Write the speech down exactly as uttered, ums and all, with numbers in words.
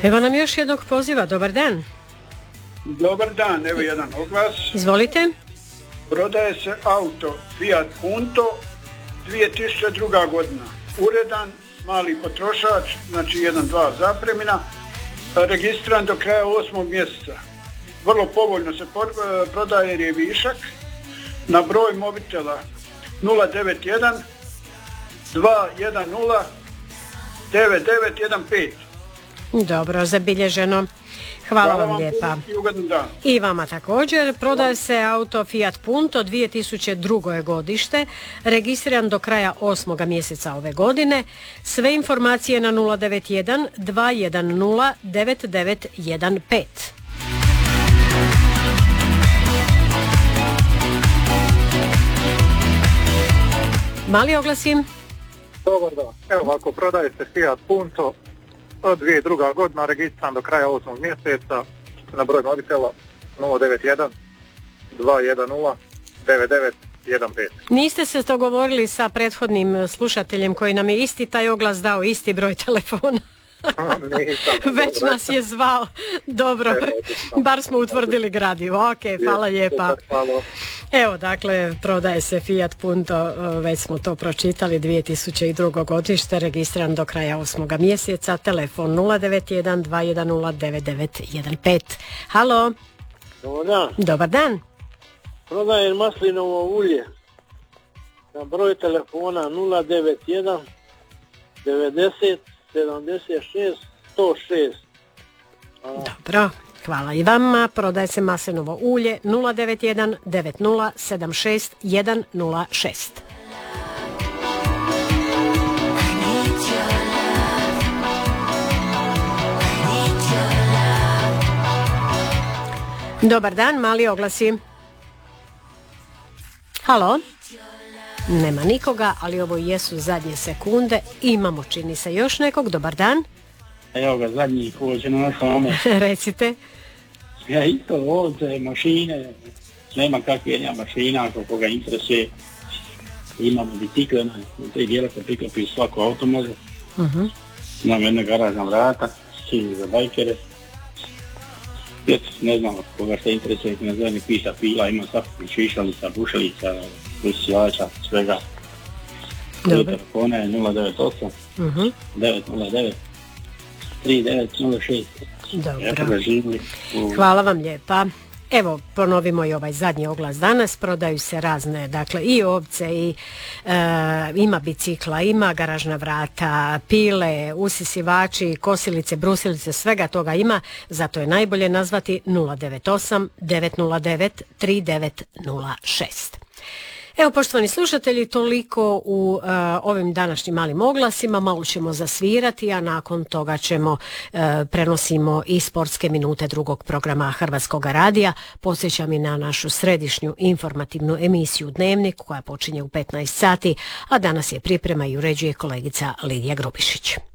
Evo nam još jednog poziva, dobar dan. Dobar dan, evo jedan oglas. Izvolite. Prodaje se auto Fiat Punto dvije tisuće druga godina. Uredan, mali potrošač, znači jedan dva zapremina, registriran do kraja osmog mjeseca. Vrlo povoljno se prodaje jer je višak. Na broj mobitela nula devet jedan dva jedan nula devet devet jedan pet. Dobro, zabilježeno. Hvala, Hvala vam lijepa. I vama također. Prodaje se auto Fiat Punto dvije tisuće drugo godište, registriran do kraja osmog mjeseca ove godine. Sve informacije na nula devet jedan dva jedan nula devet devet jedan pet. Mali oglasi. Dobar dan. Evo, ako prodaje se Fiat Punto od dvije tisuće druga godina, registriran do kraja osmog mjeseca, na broj mobitela nula devet jedan dva jedan nula devet devet jedan pet. Niste se to govorili sa prethodnim slušateljem koji nam je isti taj oglas dao, isti broj telefona? Već nas je zvao. Dobro, bar smo utvrdili gradivo. Ok, hvala lijepa. Evo, dakle, prodaje se Fiat Punto, već smo to pročitali, dvije tisuće drugo godište, registriran do kraja osmog mjeseca, telefon nula devet jedan dva jedan nula devet devet jedan pet. Halo. Dobar dan. Dobar dan. Prodajem maslinovo ulje na broj telefona nula devet jedan devedeset sedamdeset šest sto šest. Dobro, hvala i vama. Prodaje se maslinovo ulje nula devet jedan devet nula sedam šest jedan nula šest. Dobar dan, mali oglasi. Halo? Nema nikoga, ali ovo jesu zadnje sekunde. Imamo, čini se, još nekog. Dobar dan. Evo ga, zadnji pođeno na samo. Recite. Ja isto ovdje, mašine, nema kakve mašina, ako koga interesuje. Imamo bicikle, te dijela se priklopi svako auto može. Uh-huh. Imamo jedna garažna vrata, čini za bajkere. Već ne znam koga se interesuje, ne znam, pisa pila, ima svakog šišalica, bušalica, usisivača, svega. Telefona je nula devet osam uh-huh. devet nula devet tri devet nula šest. Dobro. Hvala vam lijepa. Evo, ponovimo i ovaj zadnji oglas danas. Prodaju se razne, dakle, i ovce, i e, ima bicikla, ima garažna vrata, pile, usisivači, kosilice, brusilice, svega toga ima. Zato je najbolje nazvati nula devet osam devet nula devet tri devet nula šest. Evo, poštovani slušatelji, toliko u uh, ovim današnjim malim oglasima. Malo ćemo zasvirati, a nakon toga ćemo uh, prenosimo i sportske minute drugog programa Hrvatskog radija. Podsjećam i na našu središnju informativnu emisiju Dnevnik koja počinje u petnaest sati, a danas je priprema i uređuje kolegica Lidija Grubišić.